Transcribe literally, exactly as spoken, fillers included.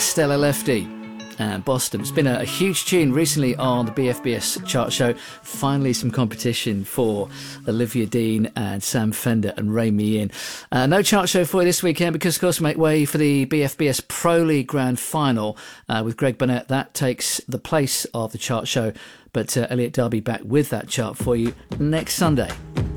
Stella Lefty and Boston. It's been a, a huge tune recently on the B F B S chart show. Finally some competition for Olivia Dean and Sam Fender and Rein Me In. Uh, no chart show for you this weekend because, of course, we make way for the B F B S Pro League Grand Final uh, with Greg Burnett. That takes the place of the chart show. But uh, Elliot Derby back with that chart for you next Sunday.